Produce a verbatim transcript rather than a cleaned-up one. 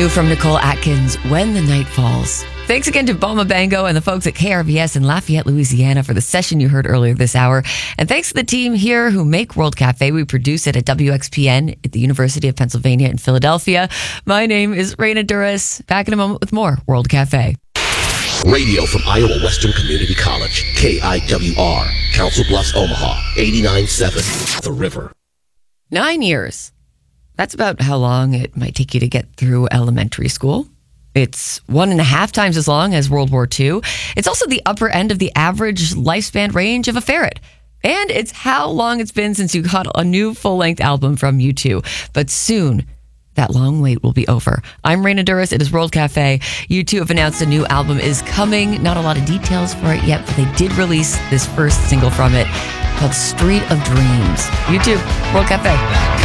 New from Nicole Atkins, When the Night Falls. Thanks again to Boma Bango and the folks at K R V S in Lafayette, Louisiana for the session you heard earlier this hour. And thanks to the team here who make World Cafe. We produce it at W X P N at the University of Pennsylvania in Philadelphia. My name is Raina Duras. Back in a moment with more World Cafe. Radio from Iowa Western Community College, K I W R, Council Bluffs, Omaha, eighty-nine point seven, The River. Nine years. That's about how long it might take you to get through elementary school. It's one and a half times as long as World War Two. It's also the upper end of the average lifespan range of a ferret. And it's how long it's been since you got a new full-length album from U two. But soon, that long wait will be over. I'm Raina Duras. It is World Cafe. U two have announced a new album is coming. Not a lot of details for it yet, but they did release this first single from it called Street of Dreams. U two, World Cafe.